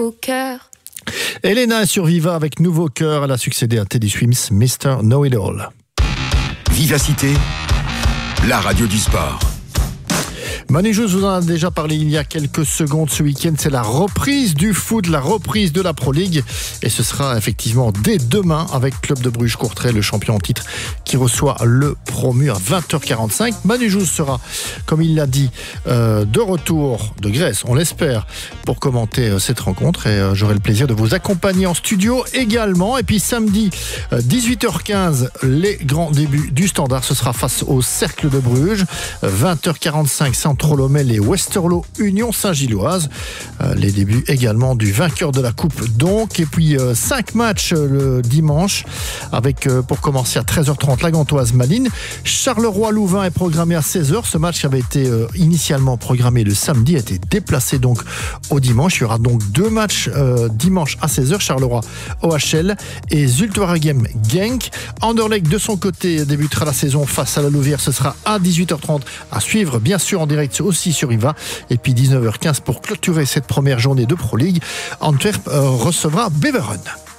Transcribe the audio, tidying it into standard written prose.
Au cœur. Elena sur Viva avec Nouveau Cœur. Elle a succédé à Teddy Swims, Mr. Know It All. Vivacité, la radio du sport. Manu Jousse vous en a déjà parlé il y a quelques secondes. Ce week-end, c'est la reprise du foot, la reprise de la Pro League. Et ce sera effectivement dès demain avec Club de Bruges-Courtrai, le champion en titre, qui reçoit le promu à 20h45. Manu Jousse sera, comme il l'a dit, de retour de Grèce, on l'espère, pour commenter cette rencontre. Et j'aurai le plaisir de vous accompagner en studio également. Et puis samedi, 18h15, les grands débuts du Standard. Ce sera face au Cercle de Bruges. 20h45, Saint-Trolomel et Westerlo Union Saint-Gilloise. Les débuts également du vainqueur de la Coupe donc. Et puis 5 matchs le dimanche avec pour commencer à 13h30 la Gantoise Malines. Charleroi-Louvain est programmé à 16h. Ce match qui avait été initialement programmé le samedi a été déplacé donc au dimanche. Il y aura donc 2 matchs dimanche à 16h. Charleroi OHL et Zulte-Waregem Genk. Anderlecht de son côté débutera la saison face à la Louvière. Ce sera à 18h30 à suivre bien sûr en direct aussi sur Viva. Et puis 19h15 pour clôturer cette première journée de Pro League, Antwerp recevra Beveren.